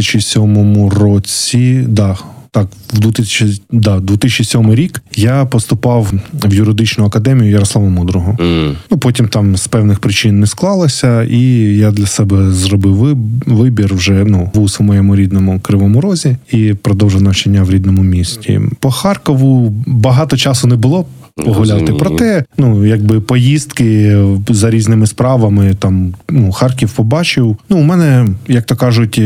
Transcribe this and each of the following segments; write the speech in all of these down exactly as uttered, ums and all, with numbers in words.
тисячі сьомому році, да, так, в дві тисячі, да, дві тисячі сьомий рік я поступав в юридичну академію Ярослава Мудрого. Mm. Ну, потім там з певних причин не склалося, і я для себе зробив вибір вже, ну, вуз у моєму рідному Кривому Розі і продовжив навчання в рідному місті. По Харкову багато часу не було погуляти. Проте, ну, якби поїздки за різними справами, там, ну, Харків побачив. Ну, у мене, як то кажуть,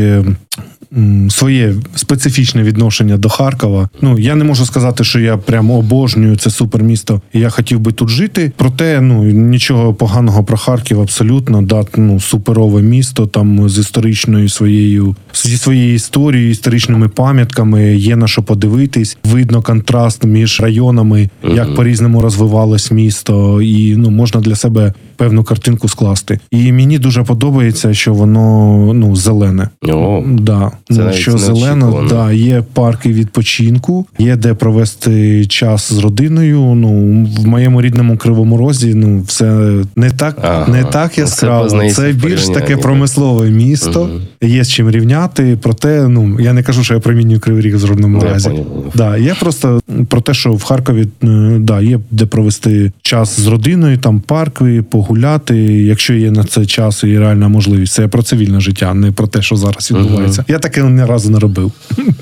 своє специфічне відношення до Харкова. Ну, я не можу сказати, що я прямо обожнюю це супермісто, і я хотів би тут жити. Проте, ну, нічого поганого про Харків абсолютно. Да, ну, суперове місто, там, з історичною своєю, зі своєю історією, історичними пам'ятками, є на що подивитись. Видно контраст між районами, uh-huh. як по-різному розвивалось місто, і, ну, можна для себе певну картинку скласти. І мені дуже подобається, що воно, ну, зелене. Oh. Да. Ну, що зелено, да, є парки відпочинку, є де провести час з родиною. Ну, в моєму рідному Кривому Розі, ну, все не так, ага. не так яскраво. Це, це більш таке промислове місто. Угу. Є з чим рівняти. Проте, ну, я не кажу, що я промінюю Кривий Ріг в жодному разі. Я да, є просто про те, що в Харкові, да, є де провести час з родиною, там парки, погуляти, якщо є на це час і реальна можливість. Це про цивільне життя, не про те, що зараз відбувається. Угу. Я таке ні разу не робив.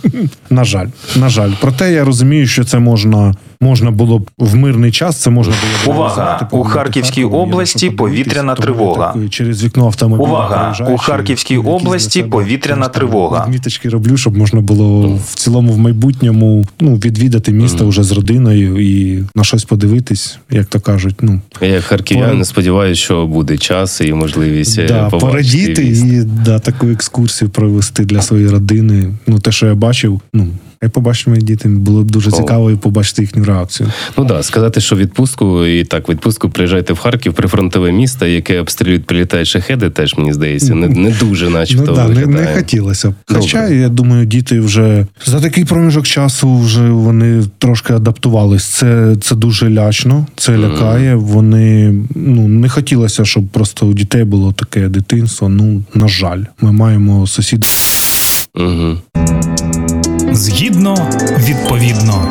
На жаль. На жаль. Проте я розумію, що це можна, можна було б в мирний час, це можна було б... Увага! У Харківській області повітряна тривога. Через вікно автомобіля. Увага! У Харківській області повітряна тривога. Відміточки роблю, щоб можна було в цілому в майбутньому, ну, відвідати місто mm. вже з родиною і на щось подивитись, як то кажуть. Ну, я як харків'ян сподіваюся, що буде час і можливість да, порадіти і да, таку екскурсію провести для своєї родини. Ну, те, що я бачив, ну, я побачив мої діти, було б дуже цікаво і побачити їхню реакцію. Ну так, да, сказати, що відпустку, і так, відпустку приїжджайте в Харків, прифронтове місто, яке обстрілюють, прилітають шахеди, теж, мені здається, не, не дуже начебто ну, да, не, не хотілося б. Хоча, я думаю, діти вже за такий проміжок часу вже вони трошки адаптувались. Це, це дуже лячно, це mm. лякає. Вони, ну, не хотілося, щоб просто у дітей було таке дитинство. Ну, на жаль, ми маємо сусідів. Угу. Згідно, відповідно.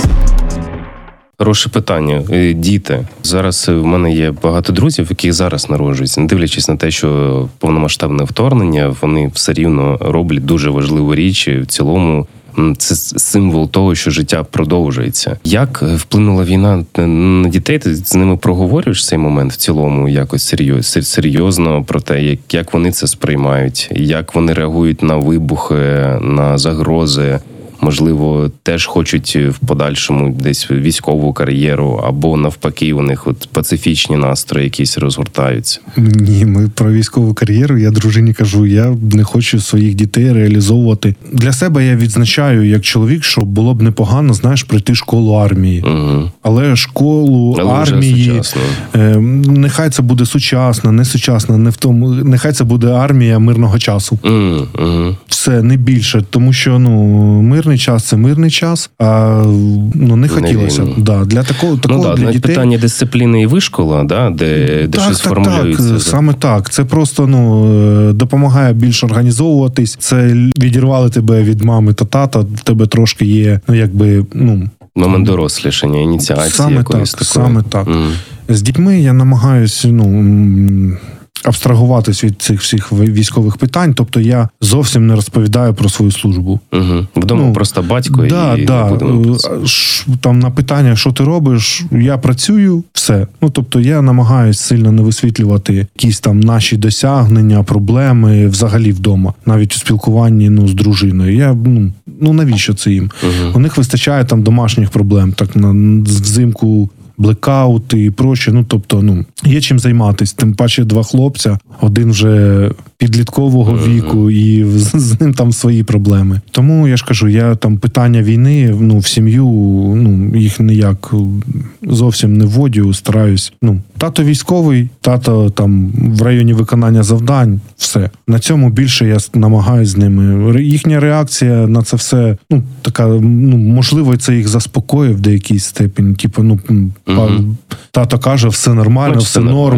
Хороше питання. Діти. Зараз в мене є багато друзів, які зараз народжуються. Не дивлячись на те, що повномасштабне вторгнення, вони все рівно роблять дуже важливу річ. В цілому це символ того, що життя продовжується. Як вплинула війна на дітей? Ти з ними проговорюєш цей момент в цілому якось серйозно, серйозно про те, як, як вони це сприймають, як вони реагують на вибухи, на загрози? Можливо, теж хочуть в подальшому десь військову кар'єру, або навпаки у них от пацифічні настрої якісь розгортаються? Ні, ми про військову кар'єру, я дружині кажу, я не хочу своїх дітей реалізовувати. Для себе я відзначаю, як чоловік, що було б непогано, знаєш, пройти школу армії. Угу. Але школу Але армії, е, нехай це буде сучасна, не сучасна, не в тому, нехай це буде армія мирного часу. Угу. Угу. Все, не більше, тому що, ну, мирний час – це мирний час, а, ну, не хотілося. Не да, для такого, такого ну, да, для дітей... питання дисципліни і вишкола, да, де, де так, щось так, формулюється. Так, саме так. Це просто, ну, допомагає більш організовуватись. Це відірвали тебе від мами та тата, в тебе трошки є, ну, якби, ну... Момент дорослішання, ініціації саме якоїсь так, такої. Саме так. Mm. З дітьми я намагаюся, ну... абстрагуватись від цих всіх військових питань, тобто я зовсім не розповідаю про свою службу. Угу. Вдома ну, просто батько да, і да. будемо... Там на питання, що ти робиш, я працюю, все. Ну, тобто я намагаюсь сильно не висвітлювати якісь там наші досягнення, проблеми взагалі вдома, навіть у спілкуванні, ну, з дружиною. Я, ну, ну навіщо це їм? Угу. У них вистачає там домашніх проблем, так на взимку блекаути і проче. Ну, тобто, ну, є чим займатися. Тим паче два хлопця, один вже підліткового mm-hmm. віку, і з, з ним там свої проблеми. Тому, я ж кажу, я там питання війни, ну, в сім'ю, ну, їх ніяк зовсім не вводю, стараюсь. Ну, тато військовий, тато там в районі виконання завдань, все. На цьому більше я намагаюсь з ними. Їхня реакція на це все, ну, така, ну, можливо, це їх заспокоїв в деякій степені. Типу, ну, mm-hmm. тато каже, все нормально, Хоч все норм. Нормально.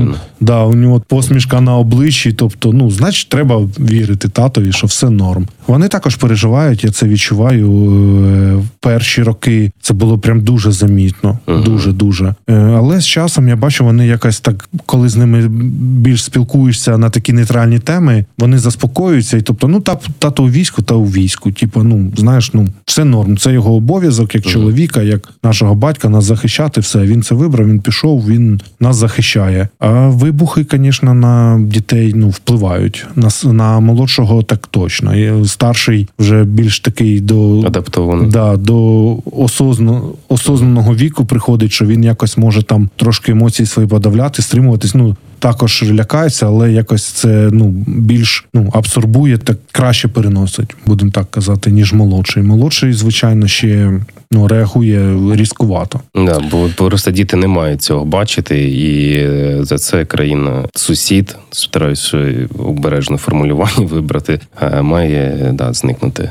Да, у нього посмішка на обличчі, тобто, ну, значить, треба вірити татові, що все норм. Вони також переживають, я це відчуваю. В перші роки це було прям дуже замітно, uh-huh. дуже-дуже. Але з часом я бачу, вони якось так, коли з ними більш спілкуєшся на такі нейтральні теми, вони заспокоюються, і тобто, ну, тато у війську, та у війську. Типу, ну, знаєш, ну, все норм, це його обов'язок, як uh-huh. чоловіка, як нашого батька, нас захищати, все. Він це вибрав, він пішов, він нас захищає. А вибухи, звісно, на дітей, ну, впливають. На, на молодшого так точно. І старший вже більш такий до... Адаптований. Да, до осозна, осознаного віку приходить, що він якось може там трошки емоції свої подавляти, стримуватись. Ну, також лякається, але якось це, ну, більш, ну, абсорбує, так краще переносить, будемо так казати, ніж молодший. Молодший, звичайно, ще, ну, реагує різкувато. Да, бо просто діти не мають цього бачити, і за це країна-сусід, стараюся обережно формулювання вибрати, має, да, зникнути.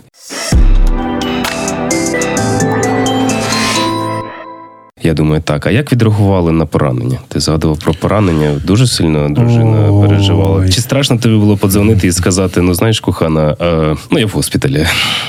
Я думаю, так. А як відреагували на поранення? Ти згадував про поранення. Дуже сильно дружина Ой. переживала. Чи страшно тобі було подзвонити і сказати, ну, знаєш, кохана, е, ну, я в госпіталі?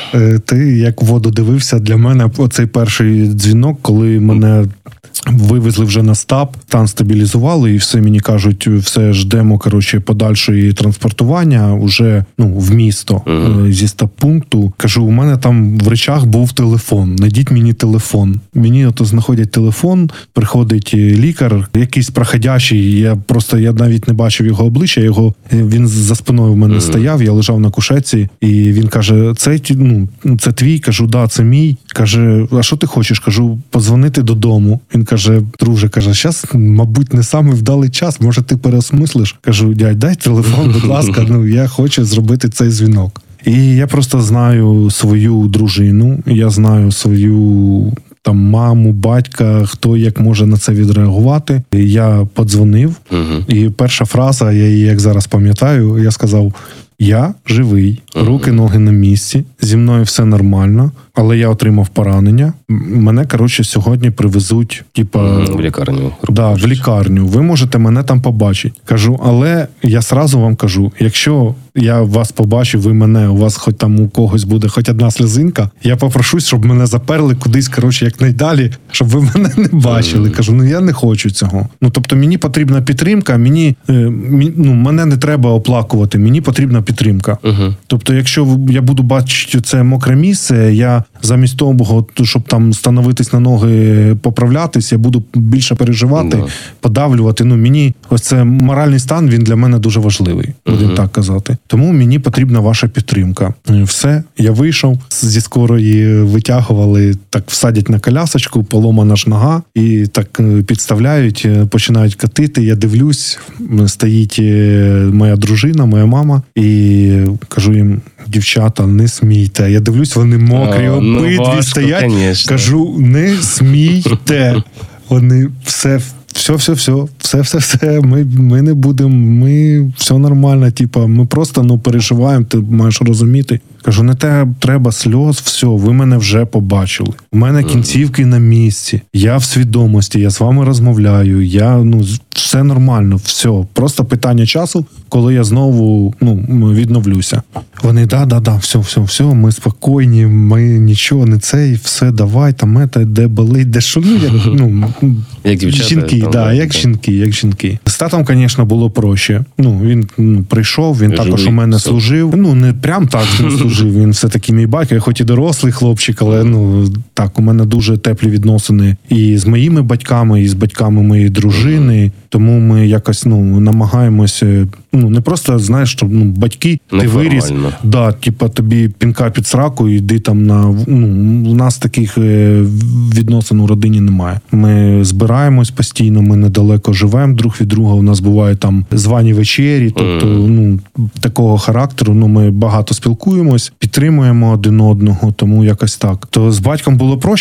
Ти як в воду дивився, для мене оцей перший дзвінок, коли мене вивезли вже на стаб, стан стабілізували, і все мені кажуть, все ждемо, коротше, подальшої транспортування уже, ну, в місто, uh-huh. зі стаб-пункту. Кажу, у мене там в речах був телефон, найдіть мені телефон. Мені ото знаходять телефон, приходить лікар, якийсь проходящий, я просто, я навіть не бачив його обличчя, його, він за спиною в мене uh-huh. стояв, я лежав на кушетці, і він каже, це, ну, це твій? Кажу, да, це мій. Каже, а що ти хочеш? Кажу, подзвонити додому. Він каже, друже, каже, зараз, мабуть, не самий вдалий час, може ти переосмислиш? Кажу, дядь, дай телефон, будь ласка, ну, я хочу зробити цей дзвінок. І я просто знаю свою дружину, я знаю свою там маму, батька, хто як може на це відреагувати. Я подзвонив, uh-huh. і перша фраза, я її як зараз пам'ятаю, я сказав, я живий, руки, ноги на місці, зі мною все нормально, але я отримав поранення. Мене, коротше, сьогодні привезуть, типа... В лікарню. Да, в лікарню. Ви можете мене там побачити. Кажу, але я сразу вам кажу, якщо я вас побачу, ви мене, у вас хоч там у когось буде хоч одна сльозинка, я попрошусь, щоб мене заперли кудись, коротше, якнайдалі, щоб ви мене не бачили. Кажу, ну я не хочу цього. Ну, тобто мені потрібна підтримка, мені, ну, мене не треба оплакувати, мені потрібна підтримка. Uh-huh. Тобто, якщо я буду бачити це мокре місце, я замість того, щоб там становитись на ноги, поправлятись, я буду більше переживати, uh-huh. подавлювати. Ну, мені ось це моральний стан, він для мене дуже важливий, будемо uh-huh. так казати. Тому мені потрібна ваша підтримка. Все, я вийшов, зі скорої витягували, так всадять на колясочку, поломана ж нога, і так підставляють, починають катити, я дивлюсь, стоїть моя дружина, моя мама, і кажу їм, дівчата, не смійте. Я дивлюсь, вони мокрі, О, обидві ну, важко, стоять. Конечно. Кажу, не смійте. Вони все, все, все, все, все, все, все. Ми, ми не будемо, ми все нормально. Типа, ми просто, ну, переживаємо, ти маєш розуміти. Кажу, не те, треба сльоз, все, ви мене вже побачили. У мене кінцівки на місці, я в свідомості, я з вами розмовляю, я, ну, все нормально, все. Просто питання часу, коли я знову, ну, відновлюся. Вони, да, да, да, все, все, все, ми спокійні, ми нічого, не це, і все, давай, там, ета, де болить, де що, ну, як, ну, як дівчата, жінки, там, да, як так. жінки, як жінки. З татом, звісно, було проще. Ну, він, ну, прийшов, він Живий, також у мене все. служив. Ну, не прям так не служив. Він все-таки мій батько, хоч і дорослий хлопчик, але, ну, так, у мене дуже теплі відносини і з моїми батьками, і з батьками моєї дружини. Тому ми якось, ну, намагаємося, ну, не просто, знаєш, що, ну, батьки, ти виріс, да, типа тобі пінка під сраку, йди там на, ну, у нас таких відносин у родині немає. Ми збираємось постійно, ми недалеко живемо друг від друга, у нас буває там звані вечері, тобто, ну, такого характеру, ну, ми багато спілкуємось, підтримуємо один одного, тому якось так. То з батьком було проще,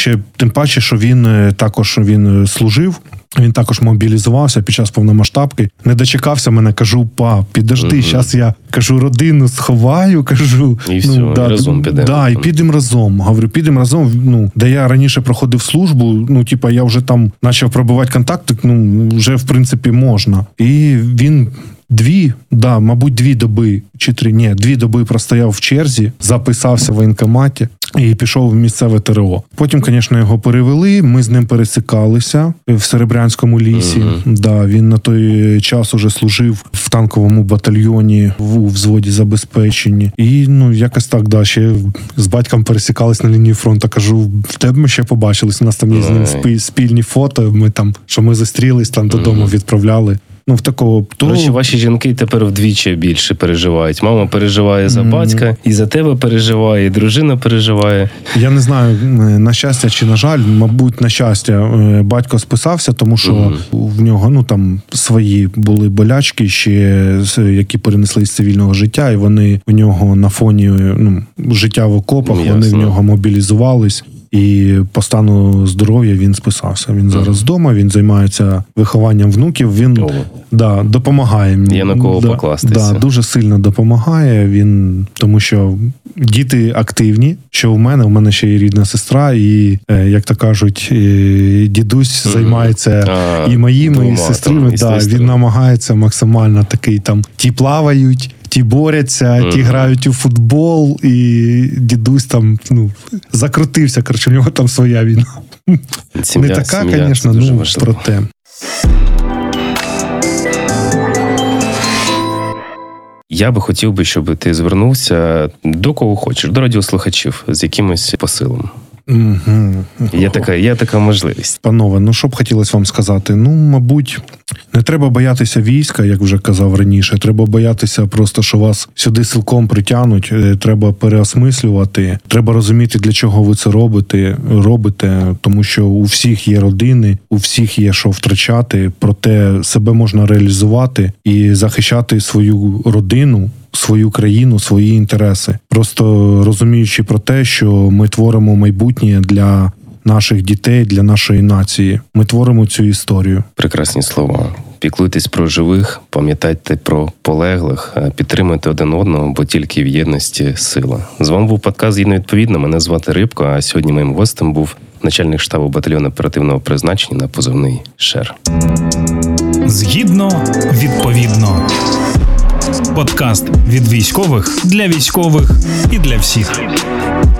Тим паче, що він е, також він служив. Він також мобілізувався під час повномасштабки. Не дочекався мене, кажу, па, підожди, Мгм. зараз я, кажу, родину сховаю, кажу. І все, і разом підемо. Да, і підемо разом. Говорю, підемо разом. Ну, де я раніше проходив службу, ну, типа, я вже там почав пробивати контакти, ну, вже, в принципі, можна. І він дві, да, мабуть, дві доби, чи три, ні, дві доби простояв в черзі, записався в воєнкоматі і пішов в місцеве ТРО. Потім, звісно, його перевели, ми з ним пересикалися в Серебрянському лісі. Мгм. Да, він на той час уже служив в танковому батальйоні, в у взводі забезпеченні. І, ну, якось так, да, ще з батьком пересікались на лінії фронту. Кажу, в тебе ми ще побачились, у нас там є з ним Ой. спі- спільні фото, ми там, що ми зустрілись, там додому відправляли. Ну, в такого, то... Коротше, ваші жінки тепер вдвічі більше переживають. Мама переживає за Мгм. батька, і за тебе переживає, і дружина переживає. Я не знаю, на щастя чи на жаль, мабуть, на щастя, е, батько списався, тому що Мгм. в нього, ну, там свої були болячки ще, з- які перенесли з цивільного життя, і вони в нього на фоні, ну, життя в окопах, Ясно. вони в нього мобілізувались. І по стану здоров'я він списався. Він зараз вдома, він займається вихованням внуків. Він О. да, допомагає мені. Є на кого да, покластися. Да, дуже сильно допомагає. Він, тому що діти активні. Що в мене, у мене ще є рідна сестра, і, е, як то кажуть, е, дідусь Мгм. займається А, і моїми, двома і там, сестрами. і Да, сестрами. він намагається максимально такий там, ті плавають, ті борються, ті Мгм. грають у футбол, і дідусь там, ну, закрутився, коротше, у нього там своя війна. Сім'я, Не така, сім'я, звісно, це дуже ну, важливо. проте. Я би хотів би, щоб ти звернувся до кого хочеш, до радіослухачів з якимось посилом. Угу. Є така, є така можливість. Панове, ну що б хотілося вам сказати? Ну, мабуть, не треба боятися війська, як вже казав раніше. Треба боятися просто, що вас сюди силком притягнуть. Е, Треба переосмислювати. Треба розуміти, для чого ви це робите, робите, тому що у всіх є родини, у всіх є що втрачати, проте себе можна реалізувати і захищати свою родину, свою країну, свої інтереси. Просто розуміючи про те, що ми творимо майбутнє для наших дітей, для нашої нації. Ми творимо цю історію. Прекрасні слова. Піклуйтесь про живих, пам'ятайте про полеглих, підтримуйте один одного, бо тільки в єдності сила. З вами був подкаст «Згідно відповідно». Мене звати Рибко, а сьогодні моїм гостем був начальник штабу батальйону оперативного призначення на позивний «Шер». Згідно відповідно. Подкаст від військових для військових і для всіх.